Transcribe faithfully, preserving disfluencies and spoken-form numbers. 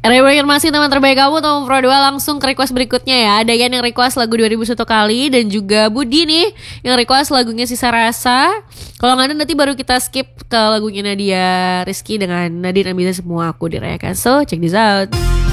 Terima kasih teman terbaik kamu, Tom Pro dua. Langsung ke request berikutnya ya. Ada Yan yang request lagu dua ribu satu kali, dan juga Budi nih yang request lagunya Sisa Rasa. Kalau nggak ada nanti baru kita skip ke lagunya Nadia Rizky dengan Nadine Amizah Semua Aku Dirayakan. So check this out.